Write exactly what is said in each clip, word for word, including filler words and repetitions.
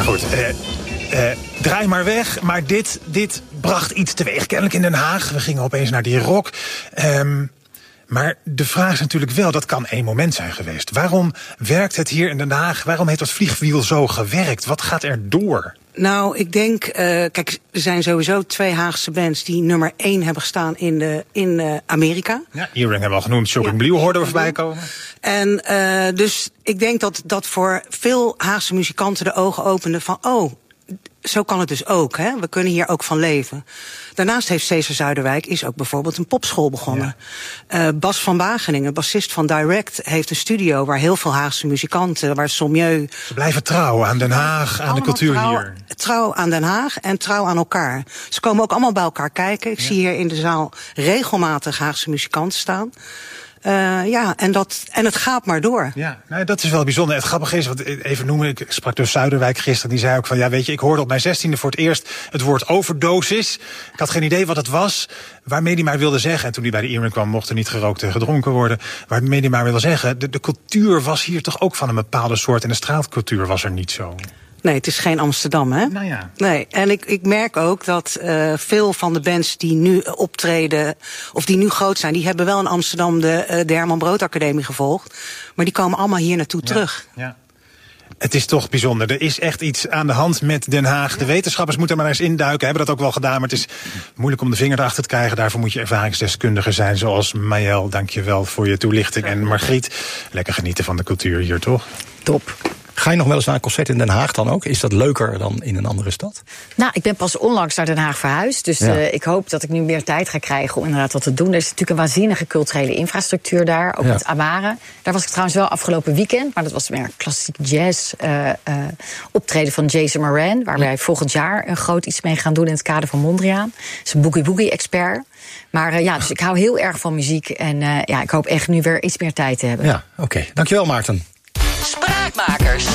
Nou goed, uh, uh, draai maar weg. Maar dit, dit bracht iets teweeg, kennelijk in Den Haag. We gingen opeens naar die rock. Um, maar de vraag is natuurlijk wel, dat kan één moment zijn geweest. Waarom werkt het hier in Den Haag? Waarom heeft dat vliegwiel zo gewerkt? Wat gaat er door? Nou, ik denk, uh, kijk, er zijn sowieso twee Haagse bands die nummer één hebben gestaan in, de, in uh, Amerika. Ja, Earring hebben we al genoemd, Shocking ja. Blue hoorden we voorbij komen. En uh, dus ik denk dat dat voor veel Haagse muzikanten de ogen opende van, oh, zo kan het dus ook, hè? We kunnen hier ook van leven. Daarnaast heeft Cesar Zuiderwijk is ook bijvoorbeeld een popschool begonnen. Ja. Uh, Bas van Wageningen, bassist van Direct, heeft een studio waar heel veel Haagse muzikanten, waar Sommieu... Ze blijven trouw aan Den Haag, aan de cultuur trouw, hier. Trouw aan Den Haag en trouw aan elkaar. Ze komen ook allemaal bij elkaar kijken. Ik ja. zie hier in de zaal regelmatig Haagse muzikanten staan. Uh, ja, en, dat, en het gaat maar door. Ja, nou, dat is wel bijzonder. Het grappige is, wat even noemen, ik sprak dus Zuiderwijk gisteren, die zei ook van, ja, weet je, ik hoorde op mijn zestiende voor het eerst het woord overdosis. Ik had geen idee wat het was, waarmee hij maar wilde zeggen, en toen hij bij de Earring kwam, mocht er niet gerookt en gedronken worden, waarmee hij maar wilde zeggen, de, de cultuur was hier toch ook van een bepaalde soort, en de straatcultuur was er niet zo. Nee, het is geen Amsterdam, hè? Nou ja. Nee, en ik, ik merk ook dat uh, veel van de bands die nu optreden, of die nu groot zijn, die hebben wel in Amsterdam de, uh, de Herman Brood Academie gevolgd. Maar die komen allemaal hier naartoe ja. terug. Ja. Het is toch bijzonder. Er is echt iets aan de hand met Den Haag. De wetenschappers moeten maar eens induiken. Hebben dat ook wel gedaan, maar het is moeilijk om de vinger erachter te krijgen. Daarvoor moet je ervaringsdeskundige zijn, zoals Mayel. Dank je wel voor je toelichting. En Margriet, lekker genieten van de cultuur hier, toch? Top. Ga je nog wel eens naar een concert in Den Haag dan ook? Is dat leuker dan in een andere stad? Nou, ik ben pas onlangs naar Den Haag verhuisd. Dus ja. uh, ik hoop dat ik nu meer tijd ga krijgen om inderdaad wat te doen. Er is natuurlijk een waanzinnige culturele infrastructuur daar. Ook ja. met Amare. Daar was ik trouwens wel afgelopen weekend. Maar dat was meer klassiek jazz. Uh, uh, optreden van Jason Moran. Waar ja. wij volgend jaar een groot iets mee gaan doen in het kader van Mondriaan. Dat is een boogie-woogie-expert. Maar uh, ja, dus ik hou heel erg van muziek. En uh, ja, ik hoop echt nu weer iets meer tijd te hebben. Ja, oké. Okay. Dankjewel, Maarten. Spraakmakers.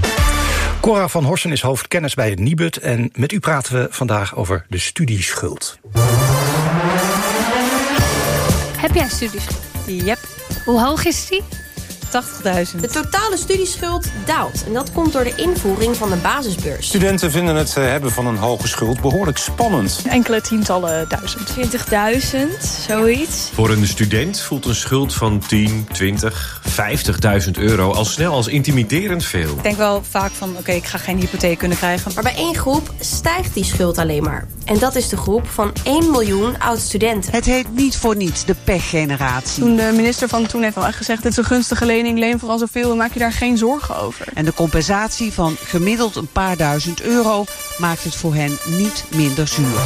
Cora van Horsen is hoofdkennis bij het Nibud. En met u praten we vandaag over de studieschuld. Heb jij een studieschuld? Yep. Hoe hoog is die? tachtigduizend. De totale studieschuld daalt. En dat komt door de invoering van de basisbeurs. Studenten vinden het hebben van een hoge schuld behoorlijk spannend. Enkele tientallen duizend. twintigduizend, zoiets. Voor een student voelt een schuld van tien, twintig, vijftigduizend euro al snel als intimiderend veel. Ik denk wel vaak van, oké, okay, ik ga geen hypotheek kunnen krijgen. Maar bij één groep stijgt die schuld alleen maar. En dat is de groep van één miljoen oud-studenten. Het heet niet voor niets de pechgeneratie. Toen de minister van toen heeft al echt gezegd, dit is een gunstige lening, leen vooral zoveel en maak je daar geen zorgen over. En de compensatie van gemiddeld een paar duizend euro maakt het voor hen niet minder zuur.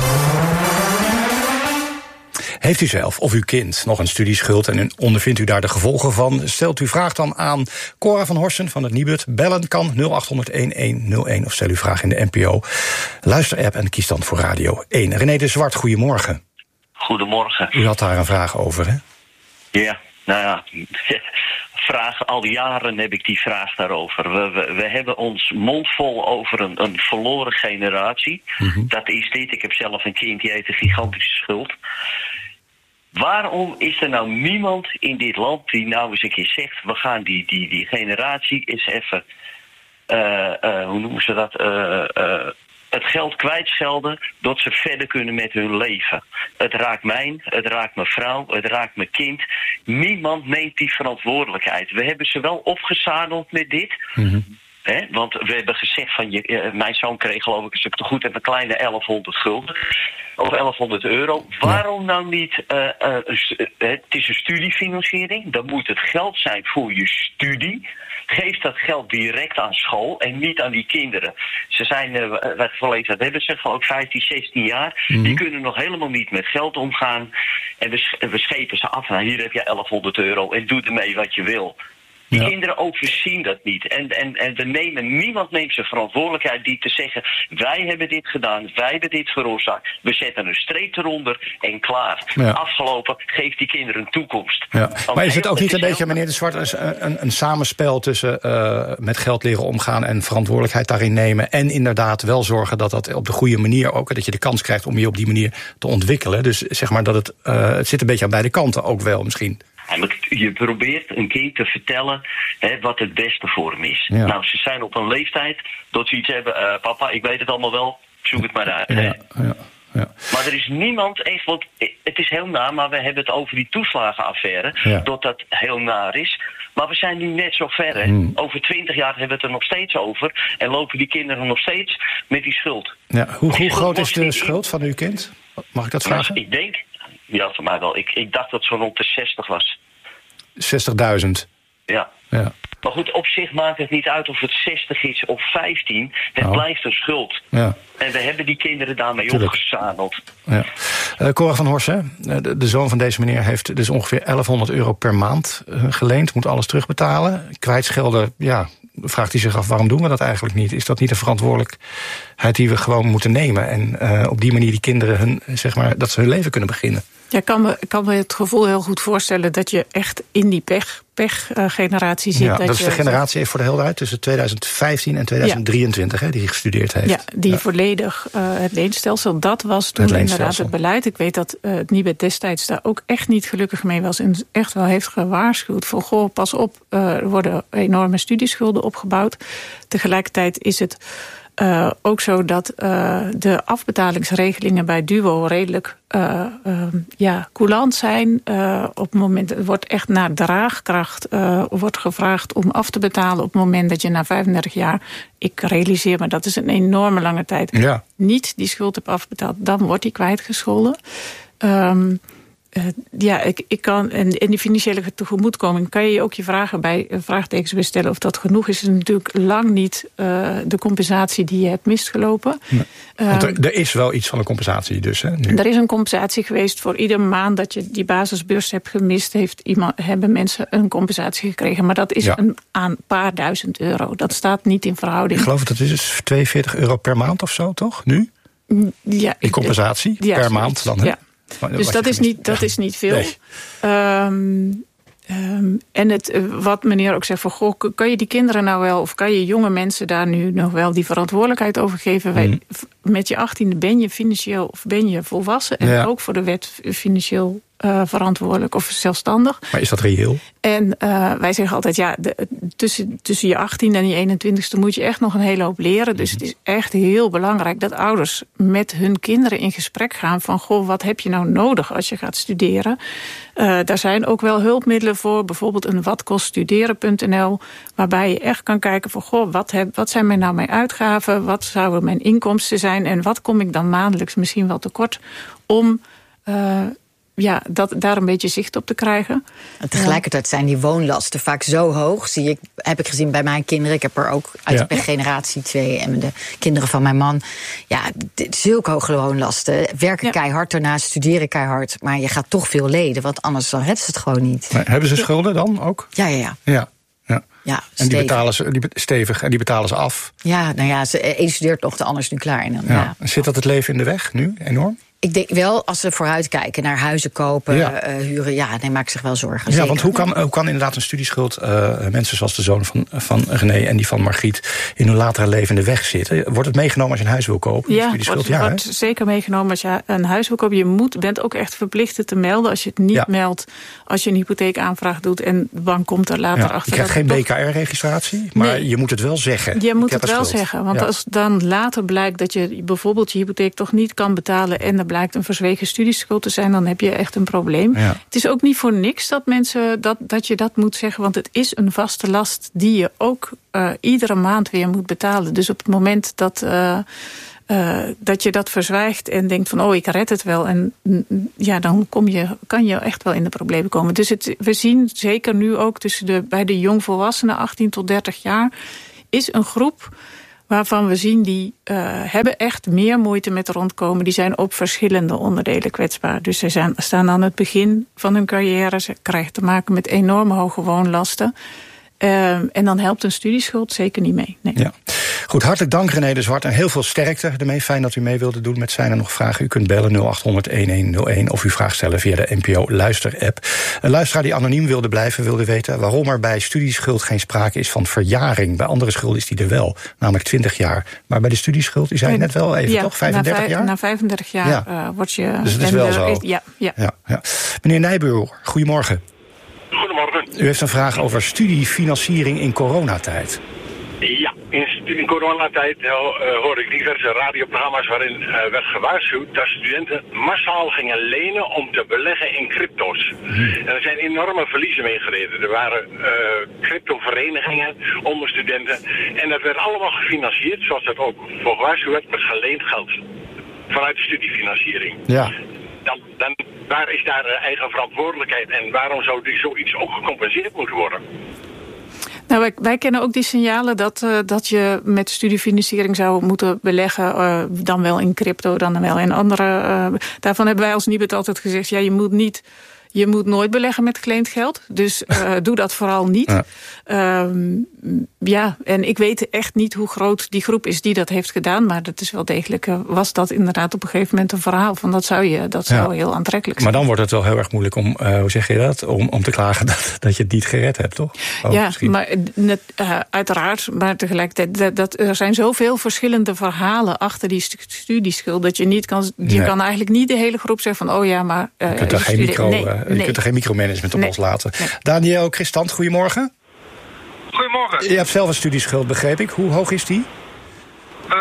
Heeft u zelf of uw kind nog een studieschuld en ondervindt u daar de gevolgen van? Stelt uw vraag dan aan Cora van Horsen van het Nibud. Bellen kan nul acht honderd, elf nul één of stel uw vraag in de N P O luisterapp en kies dan voor Radio één. René de Zwart, goedemorgen. Goedemorgen. U had daar een vraag over, hè? Ja, nou ja, vraag, al jaren heb ik die vraag daarover. We, we, we hebben ons mond vol over een, een verloren generatie. Mm-hmm. Dat is dit. Ik heb zelf een kind die heeft een gigantische schuld. Waarom is er nou niemand in dit land die nou eens een keer zegt, we gaan die, die, die generatie eens even, uh, uh, hoe noemen ze dat, uh, uh, het geld kwijtschelden, dat ze verder kunnen met hun leven. Het raakt mij, het raakt mijn vrouw, het raakt mijn kind. Niemand neemt die verantwoordelijkheid. We hebben ze wel opgezadeld met dit. Mm-hmm. He, want we hebben gezegd van, je, uh, mijn zoon kreeg geloof ik, als ik het goed heb, een kleine elfhonderd gulden. Of elfhonderd euro. Waarom nou niet, uh, uh, uh, het is een studiefinanciering, dan moet het geld zijn voor je studie. Geef dat geld direct aan school en niet aan die kinderen. Ze zijn, uh, wat voor leeftijd hebben ze, ook vijftien, zestien jaar. Mm-hmm. Die kunnen nog helemaal niet met geld omgaan. En we, we schepen ze af. Nou, hier heb je elfhonderd euro en doe ermee wat je wil. Die ja. kinderen overzien dat niet. En, en, en we nemen, niemand neemt zijn verantwoordelijkheid die te zeggen, wij hebben dit gedaan, wij hebben dit veroorzaakt. We zetten een streep eronder en klaar. Ja. Afgelopen, geef die kinderen een toekomst. Ja. Maar is het ook niet een beetje, meneer de Zwart, een, een, een samenspel tussen uh, met geld leren omgaan en verantwoordelijkheid daarin nemen en inderdaad wel zorgen dat dat op de goede manier ook, dat je de kans krijgt om je op die manier te ontwikkelen. Dus zeg maar dat het, uh, het zit een beetje aan beide kanten ook wel misschien. Je probeert een kind te vertellen hè, wat het beste voor hem is. Ja. Nou, ze zijn op een leeftijd dat ze iets hebben. Uh, papa, ik weet het allemaal wel. Zoek het maar uit. Ja, ja, ja. Maar er is niemand echt. Want het is heel naar, maar we hebben het over die toeslagenaffaire. Ja. Dat dat heel naar is. Maar we zijn nu net zo ver. Hè. Hmm. Over twintig jaar hebben we het er nog steeds over. En lopen die kinderen nog steeds met die schuld. Ja, hoe, Die hoe groot schuld is de wordt schuld van uw kind? Mag ik dat vragen? Ik denk. Ja, voor mij wel. Ik, ik dacht dat het zo rond de zestig was. zestigduizend. Ja. Ja. Maar goed, op zich maakt het niet uit of het zestig is of vijftien. Het Nou. blijft een schuld. Ja. En we hebben die kinderen daarmee Tuurlijk. opgezadeld. Ja. Uh, Cora van Horsen, de, de zoon van deze meneer heeft dus ongeveer elfhonderd euro per maand uh, geleend. Moet alles terugbetalen. Kwijtschelden, ja, vraagt hij zich af, waarom doen we dat eigenlijk niet? Is dat niet een verantwoordelijkheid die we gewoon moeten nemen? En uh, op die manier die kinderen hun, zeg maar, dat ze hun leven kunnen beginnen. Ja, ik kan me, ik kan me het gevoel heel goed voorstellen dat je echt in die pech, pech-generatie zit. Ja, dat, dat is je, de generatie, even voor de helderheid, tussen tweeduizend vijftien en tweeduizend drieëntwintig, ja. Hè, die gestudeerd heeft. Ja, die ja. volledig uh, het leenstelsel, dat was toen het inderdaad het beleid. Ik weet dat uh, het Nibud destijds daar ook echt niet gelukkig mee was en echt wel heeft gewaarschuwd van, goh, pas op, uh, er worden enorme studieschulden opgebouwd. Tegelijkertijd is het Uh, ook zo dat uh, de afbetalingsregelingen bij Duo redelijk uh, uh, ja, coulant zijn. Uh, op het moment, het wordt echt naar draagkracht uh, wordt gevraagd om af te betalen op het moment dat je na vijfendertig jaar, ik realiseer me, dat is een enorme lange tijd, ja. niet die schuld hebt afbetaald, dan wordt die kwijtgescholden. Um, Uh, ja, ik, ik kan, en, en die financiële tegemoetkoming, kan je ook je vragen bij uh, vraagtekens bestellen of dat genoeg is. Is natuurlijk lang niet uh, de compensatie die je hebt misgelopen. Nee. Uh, Want er, er is wel iets van een compensatie dus, hè? Nu. Er is een compensatie geweest voor iedere maand dat je die basisbeurs hebt gemist, heeft iemand, hebben mensen een compensatie gekregen. Maar dat is ja. een aan paar duizend euro. Dat staat niet in verhouding. Ik geloof dat het is tweeënveertig euro per maand of zo, toch? Nu? Ja, die compensatie ja, per zoiets. maand dan, hè? Ja. Dus dat is, niet, dat ja. is niet veel. Nee. Um, um, en het, uh, wat meneer ook zegt van, goh, kan je die kinderen nou wel, of kan je jonge mensen daar nu nog wel die verantwoordelijkheid over geven? Mm. Wij, met je achttiende ben je financieel of ben je volwassen en ja. ook voor de wet financieel uh, verantwoordelijk of zelfstandig. Maar is dat reëel? En uh, wij zeggen altijd, ja, de, tussen, tussen je achttiende en je eenentwintigste moet je echt nog een hele hoop leren. Dus het is echt heel belangrijk dat ouders met hun kinderen in gesprek gaan van, goh, wat heb je nou nodig als je gaat studeren? Uh, daar zijn ook wel hulpmiddelen voor, bijvoorbeeld een watkoststuderen punt n l, waarbij je echt kan kijken van, goh, wat, heb, wat zijn mij nou mijn uitgaven? Wat zouden mijn inkomsten zijn? En wat kom ik dan maandelijks misschien wel tekort om Uh, ja, dat, daar een beetje zicht op te krijgen. En tegelijkertijd zijn die woonlasten vaak zo hoog. Zie ik, heb ik gezien bij mijn kinderen. Ik heb er ook uit ja. de generatie twee en de kinderen van mijn man. Ja, zulke hoge woonlasten. Werken ja. keihard, daarnaast studeren keihard. Maar je gaat toch veel leden, want anders dan redt ze het gewoon niet. Maar hebben ze schulden dan ook? Ja, ja, ja. Ja. Ja. Ja, en die betalen ze die stevig en die betalen ze af. Ja, nou ja, ze, een studeert nog, de ander is nu klaar. En dan, ja. Ja. Zit dat het leven in de weg nu, enorm? Ik denk wel, als ze vooruitkijken naar huizen kopen, ja. uh, huren, ja, nee, maak ik zich wel zorgen. Ja, zeker. Want hoe kan, hoe kan inderdaad een studieschuld uh, mensen zoals de zoon van, van René en die van Margriet in hun latere leven in de weg zitten? Wordt het meegenomen als je een huis wil kopen? Ja, wordt, ja, wordt zeker meegenomen als je een huis wil kopen. Je moet, bent ook echt verplicht het te melden. Als je het niet ja. meldt, als je een hypotheekaanvraag doet en de bank komt er later ja, achter. Je krijgt geen B K R-registratie, maar nee. je moet het wel zeggen. Je moet het wel schuld. zeggen, want ja. als dan later blijkt dat je bijvoorbeeld je hypotheek toch niet kan betalen en er blijkt een verzwegen studieschuld te zijn, dan heb je echt een probleem. Ja. Het is ook niet voor niks dat mensen dat, dat je dat moet zeggen, want het is een vaste last die je ook uh, iedere maand weer moet betalen. Dus op het moment dat, uh, uh, dat je dat verzwijgt en denkt van, oh, ik red het wel, en ja, dan kom je, kan je echt wel in de problemen komen. Dus het, we zien zeker nu ook tussen de, bij de jongvolwassenen achttien tot dertig jaar is een groep waarvan we zien die uh, hebben echt meer moeite met rondkomen. Die zijn op verschillende onderdelen kwetsbaar. Dus ze zijn, staan aan het begin van hun carrière. Ze krijgen te maken met enorme hoge woonlasten. Uh, en dan helpt een studieschuld zeker niet mee. Nee. Ja. Goed, hartelijk dank René de Zwart en heel veel sterkte ermee. Fijn dat u mee wilde doen met Zijn er nog vragen. U kunt bellen nul acht honderd elf of uw vraag stellen via de N P O Luister-app. Een luisteraar die anoniem wilde blijven wilde weten waarom er bij studieschuld geen sprake is van verjaring. Bij andere schulden is die er wel, namelijk twintig jaar. Maar bij de studieschuld, u zei het net wel even, ja, toch? vijfendertig na jaar? Na vijfendertig jaar ja. uh, word je... Dus het is wel zo. Ja, ja. Ja, ja. Meneer Nijboer, goedemorgen. U heeft een vraag over studiefinanciering in coronatijd. Ja, in, in coronatijd uh, hoor ik diverse radioprogramma's waarin uh, werd gewaarschuwd dat studenten massaal gingen lenen om te beleggen in crypto's. Hmm. En er zijn enorme verliezen mee gereden. Er waren uh, cryptoverenigingen onder studenten en dat werd allemaal gefinancierd, zoals dat ook voor gewaarschuwd werd, met geleend geld. Vanuit de studiefinanciering. Ja. Dan, dan, waar is daar uh, eigen verantwoordelijkheid en waarom zou die zoiets ook gecompenseerd moeten worden? Nou, wij, wij kennen ook die signalen dat, uh, dat je met studiefinanciering zou moeten beleggen. Uh, dan wel in crypto, dan wel in andere. Uh, daarvan hebben wij als Nibud altijd gezegd, ja, je moet niet. Je moet nooit beleggen met geleend geld. Dus uh, doe dat vooral niet. Ja. Um, ja, en ik weet echt niet hoe groot die groep is die dat heeft gedaan. Maar dat is wel degelijk, uh, was dat inderdaad op een gegeven moment een verhaal van dat zou je, dat zou ja. heel aantrekkelijk zijn. Maar dan wordt het wel heel erg moeilijk om, uh, hoe zeg je dat? Om, om te klagen dat, dat je het niet gered hebt, toch? Oh, ja, misschien. maar net, uh, uiteraard. Maar tegelijkertijd, dat, dat, er zijn zoveel verschillende verhalen achter die studieschuld. Dat je niet kan, je nee. kan eigenlijk niet de hele groep zeggen van, oh ja, maar. Uh, je kunt er geen micro. Nee. Uh, Je nee. kunt er geen micromanagement op nee. loslaten. Nee. Daniel Christant, goedemorgen. Goedemorgen. Je hebt zelf een studieschuld, begreep ik. Hoe hoog is die? Uh,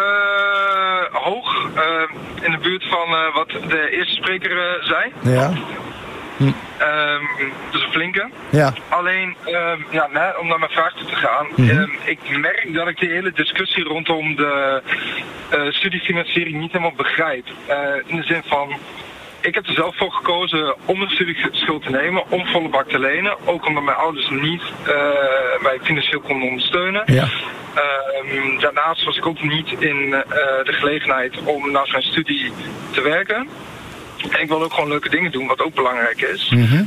hoog. Uh, in de buurt van uh, wat de eerste spreker uh, zei. Ja. Hm. Um, dus een flinke. Ja. Alleen, um, ja, nee, om naar mijn vraag toe te gaan. Mm-hmm. Um, ik merk dat ik de hele discussie rondom de uh, studiefinanciering niet helemaal begrijp. Uh, in de zin van, ik heb er zelf voor gekozen om een studieschuld te nemen, om volle bak te lenen. Ook omdat mijn ouders niet uh, mij financieel konden ondersteunen. Ja. Um, daarnaast was ik ook niet in uh, de gelegenheid om naast mijn studie te werken. En ik wil ook gewoon leuke dingen doen, wat ook belangrijk is. Mm-hmm.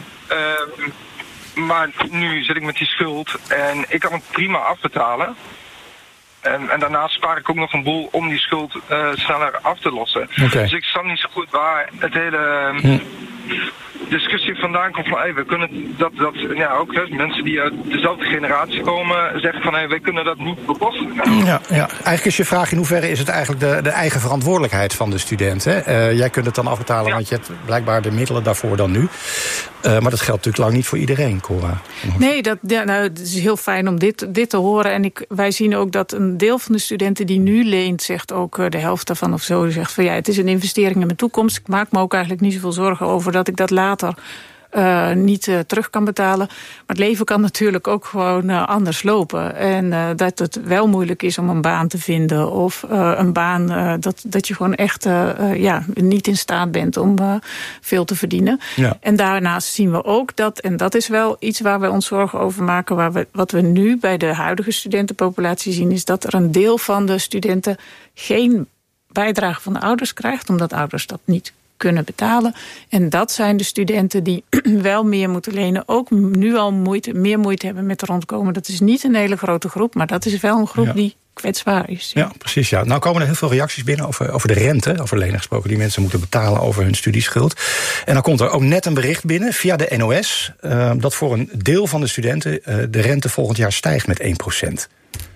Um, maar nu zit ik met die schuld en ik kan het prima afbetalen. En, en daarnaast spaar ik ook nog een boel om die schuld uh, sneller af te lossen. Okay. Dus ik snap niet zo goed waar het hele um, hm. discussie vandaan komt van, hey, we kunnen dat, dat ja, ook hè, mensen die uit dezelfde generatie komen zeggen van, hey, wij kunnen dat niet bekostigen. Ja, ja, eigenlijk is je vraag in hoeverre is het eigenlijk de, de eigen verantwoordelijkheid van de student. Hè? Uh, jij kunt het dan afbetalen, ja. want je hebt blijkbaar de middelen daarvoor dan nu. Uh, maar dat geldt natuurlijk lang niet voor iedereen, Cora. Nee, dat, ja, nou, het is heel fijn om dit, dit te horen. En ik, wij zien ook dat een deel van de studenten die nu leent, zegt ook uh, de helft daarvan of zo, die zegt van ja, het is een investering in mijn toekomst. Ik maak me ook eigenlijk niet zoveel zorgen over dat ik dat later Uh, niet uh, terug kan betalen. Maar het leven kan natuurlijk ook gewoon uh, anders lopen. En uh, dat het wel moeilijk is om een baan te vinden. Of uh, een baan uh, dat, dat je gewoon echt uh, uh, ja, niet in staat bent om uh, veel te verdienen. Ja. En daarnaast zien we ook dat, en dat is wel iets waar we ons zorgen over maken, waar we, wat we nu bij de huidige studentenpopulatie zien, is dat er een deel van de studenten geen bijdrage van de ouders krijgt, omdat ouders dat niet kunnen betalen. En dat zijn de studenten die wel meer moeten lenen, ook nu al moeite, meer moeite hebben met rondkomen. Dat is niet een hele grote groep, maar dat is wel een groep ja. die kwetsbaar is. Ja, precies. Ja. Nou komen er heel veel reacties binnen over, over de rente, over lenen gesproken, die mensen moeten betalen over hun studieschuld. En dan komt er ook net een bericht binnen via de N O S, uh, dat voor een deel van de studenten uh, de rente volgend jaar stijgt met één procent.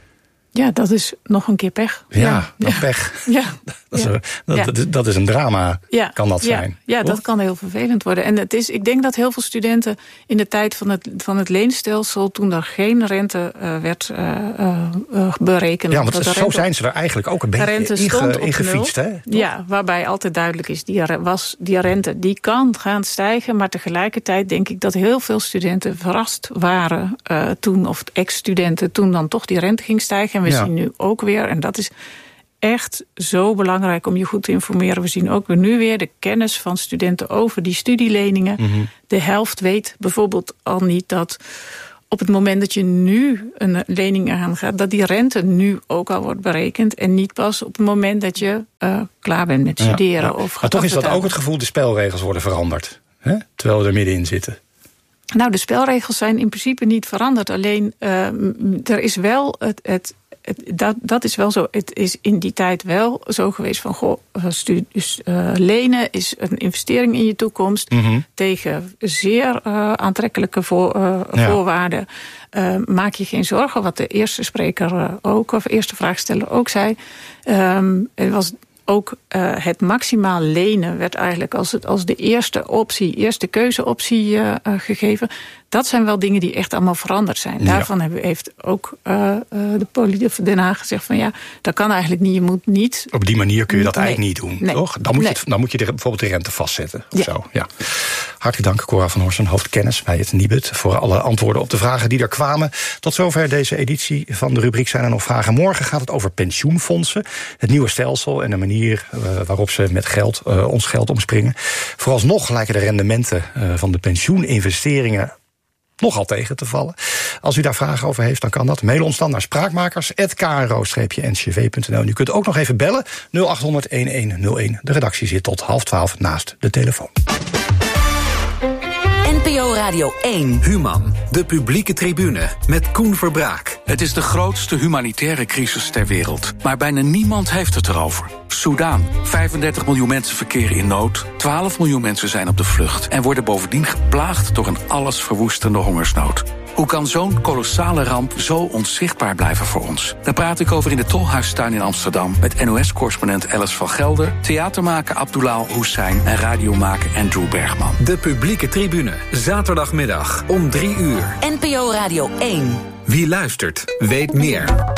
Ja, dat is nog een keer pech. Ja, ja. nog ja. pech. Ja. Dat, is, ja. dat, dat, is, dat is een drama, ja. kan dat ja. zijn. Ja, dat kan heel vervelend worden. En het is, ik denk dat heel veel studenten in de tijd van het, van het leenstelsel, toen er geen rente uh, werd uh, uh, berekend. Ja, want dat zo zijn ze er eigenlijk ook een beetje inge, ingefietst. Hè, ja, waarbij altijd duidelijk is, die, was, die rente die kan gaan stijgen. Maar tegelijkertijd denk ik dat heel veel studenten verrast waren uh, toen, of ex-studenten, toen dan toch die rente ging stijgen. En we ja. zien nu ook weer, en dat is echt zo belangrijk om je goed te informeren. We zien ook nu weer de kennis van studenten over die studieleningen. Mm-hmm. De helft weet bijvoorbeeld al niet dat op het moment dat je nu een lening aangaat, dat die rente nu ook al wordt berekend en niet pas op het moment dat je uh, klaar bent met studeren. Ja, ja. Of gaat maar toch is dat ook het gevoel, de spelregels worden veranderd. Hè? Terwijl we er middenin zitten. Nou, de spelregels zijn in principe niet veranderd. Alleen uh, er is wel het, het Dat, dat is wel zo. Het is in die tijd wel zo geweest van, goh, studies, uh, lenen is een investering in je toekomst, mm-hmm. tegen zeer uh, aantrekkelijke voor, uh, ja. voorwaarden. Uh, maak je geen zorgen, wat de eerste spreker uh, ook, of eerste vraagsteller ook zei. Um, het was ook uh, het maximaal lenen werd eigenlijk als, het, als de eerste optie, eerste keuzeoptie uh, uh, gegeven. Dat zijn wel dingen die echt allemaal veranderd zijn. Daarvan ja. heeft ook uh, uh, de politie Den Haag gezegd van ja, dat kan eigenlijk niet. Je moet niet. Op die manier kun je dat nee. eigenlijk niet doen, nee. toch? Dan moet, nee. je, het, dan moet je de, bijvoorbeeld de rente vastzetten. Of ja. zo. Ja. Hartelijk dank, Cora van Horsen, hoofdkennis bij het Nibud, voor alle antwoorden op de vragen die er kwamen. Tot zover deze editie van de rubriek Zijn er nog vragen? Morgen gaat het over pensioenfondsen, het nieuwe stelsel en de manier uh, waarop ze met geld, uh, ons geld omspringen. Vooralsnog lijken de rendementen uh, van de pensioeninvesteringen nogal tegen te vallen. Als u daar vragen over heeft, dan kan dat. Mail ons dan naar spraakmakers apenstaartje k n r o n c v punt n l. U kunt ook nog even bellen, nul acht honderd, elf nul een. De redactie zit tot half twaalf naast de telefoon. N P O Radio één. Human, de publieke tribune, met Koen Verbraak. Het is de grootste humanitaire crisis ter wereld. Maar bijna niemand heeft het erover. Soudaan. vijfendertig miljoen mensen verkeren in nood. twaalf miljoen mensen zijn op de vlucht. En worden bovendien geplaagd door een allesverwoestende hongersnood. Hoe kan zo'n kolossale ramp zo onzichtbaar blijven voor ons? Daar praat ik over in de Tolhuistuin in Amsterdam met N O S-correspondent Alice van Gelder, theatermaker Abdullah Hussein en radiomaker Andrew Bergman. De publieke tribune, zaterdagmiddag om drie uur. N P O Radio één. Wie luistert, weet meer.